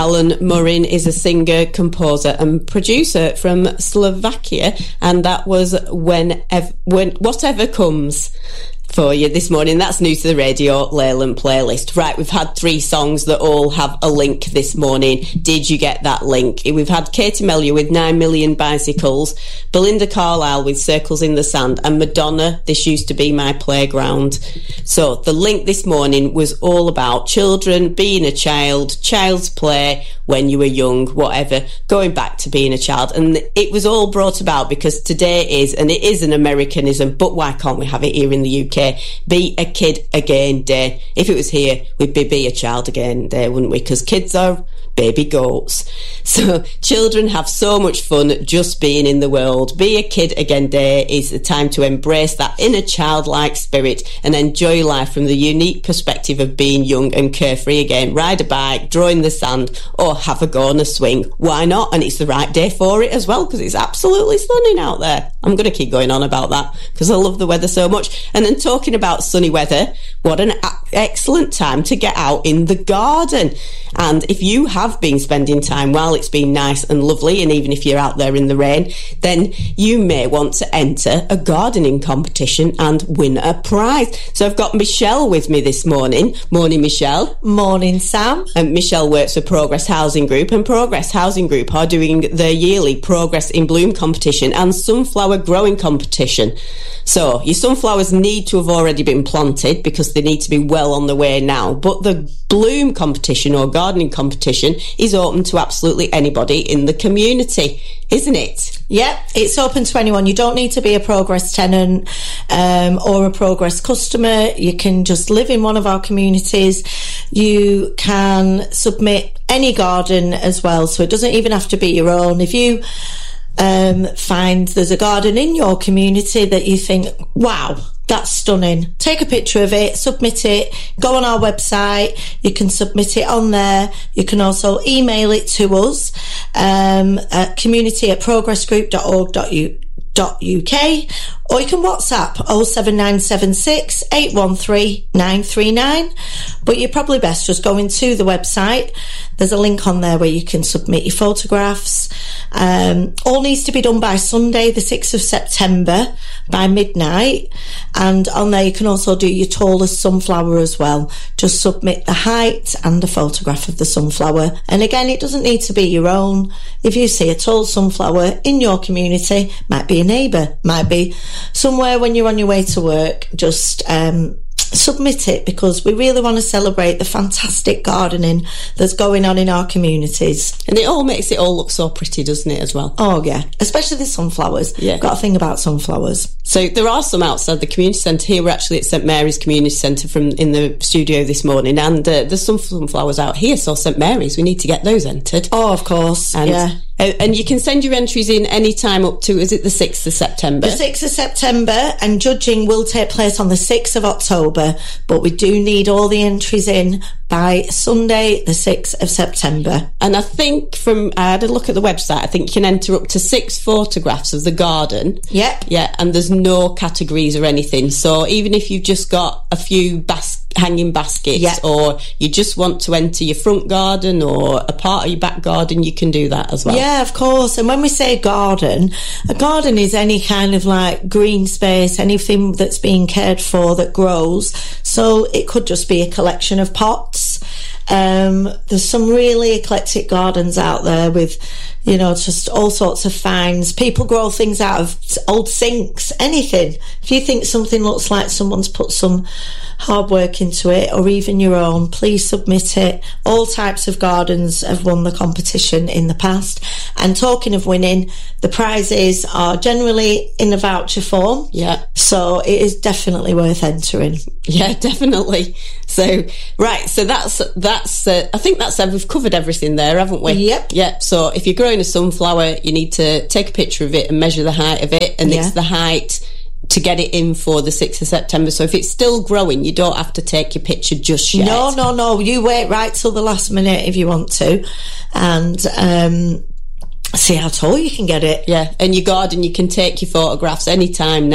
Alan Murin is a singer, composer and producer from Slovakia, and that was Whatever Comes for you this morning. That's new to the Radio Leyland playlist. Right, we've had 3 songs that all have a link this morning. Did you get that link? We've had Katie Melua with 9 Million Bicycles, Belinda Carlisle with Circles in the Sand, and Madonna, This Used to Be My Playground. So the link this morning was all about children, being a child, child's play, when you were young, whatever, going back to being a child. And it was all brought about because today is, and it is an Americanism, but why can't we have it here in the UK? Be a Kid Again Day. If it was here, we'd be a Child Again Day, wouldn't we? Because kids are baby goats. So children have so much fun just being in the world. Be a Kid Again Day is the time to embrace that inner childlike spirit and enjoy life from the unique perspective of being young and carefree again. Ride a bike, draw in the sand, or have a go on a swing. Why not? And it's the right day for it as well, because it's absolutely stunning out there. I'm going to keep going on about that because I love the weather so much. And then talking about sunny weather, what an excellent time to get out in the garden. And if you have been spending time while it's been nice and lovely, and even if you're out there in the rain, then you may want to enter a gardening competition and win a prize. So I've got Michelle with me this morning. Morning, Michelle. Morning, Sam. And Michelle works for Progress Housing Group, and Progress Housing Group are doing their yearly Progress in Bloom competition and sunflower growing competition. So your sunflowers need to have already been planted because they need to be well on the way now. But the bloom competition or gardening competition is open to absolutely anybody in the community, isn't it? Yep, it's open to anyone. You don't need to be a Progress tenant or a Progress customer. You can just live in one of our communities. You can submit any garden as well, so it doesn't even have to be your own. If you find there's a garden in your community that you think, wow, that's stunning, take a picture of it, submit it, go on our website, you can submit it on there. You can also email it to us at community@progressgroup.org.uk, or you can WhatsApp 07976 813 939. But you're probably best just going to the website. There's a link on there where you can submit your photographs. All needs to be done by Sunday the 6th of September by midnight, and on there you can also do your tallest sunflower as well. Just submit the height and a photograph of the sunflower, and again, it doesn't need to be your own. If you see a tall sunflower in your community, might be a neighbour, might be somewhere when you're on your way to work, just submit it, because we really want to celebrate the fantastic gardening that's going on in our communities. And it all makes it all look so pretty, doesn't it, as well? Oh yeah, especially the sunflowers. Yeah. Got a thing about sunflowers. So there are some outside the community centre here. We're actually at St Mary's Community Centre in the studio this morning, and there's some sunflowers out here, so St Mary's, we need to get those entered. Oh, of course. And, yeah. And you can send your entries in any time up to, is it the 6th of September? The 6th of September, and judging will take place on the 6th of October, but we do need all the entries in by Sunday the 6th of September. And I think I had a look at the website, I think you can enter up to 6 photographs of the garden. Yep. Yeah, and there's no categories or anything, so even if you've just got a few hanging baskets, yep, or you just want to enter your front garden or a part of your back garden, you can do that as well. Yeah, of course. And when we say garden, a garden is any kind of like green space, anything that's being cared for that grows. So it could just be a collection of pots. There's some really eclectic gardens out there with, you know, just all sorts of finds. People grow things out of old sinks, anything. If you think something looks like someone's put some hard work into it, or even your own, please submit it. All types of gardens have won the competition in the past. And talking of winning, the prizes are generally in a voucher form. Yeah. So it is definitely worth entering. Yeah, definitely. So, right, so that's I think we've covered everything there, haven't we? Yep. Yep. So if you're growing a sunflower, you need to take a picture of it and measure the height of it, and it's the height to get it in for the 6th of September. So if it's still growing, you don't have to take your picture just yet. No. You wait right till the last minute if you want to, and see how tall you can get it. Yeah, and your garden, you can take your photographs anytime now.